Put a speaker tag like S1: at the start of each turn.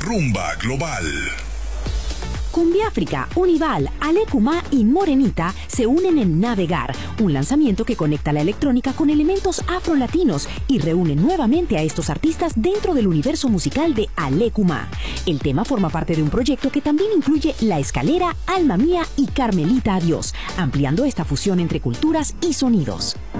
S1: Rumba Global.
S2: Cumbiáfrica, Unival, Alecumá y Morenita se unen en Navegar, un lanzamiento que conecta la electrónica con elementos afrolatinos y reúne nuevamente a estos artistas dentro del universo musical de Alecumá. El tema forma parte de un proyecto que también incluye La Escalera, Alma Mía y Carmelita Adiós, ampliando esta fusión entre culturas y sonidos.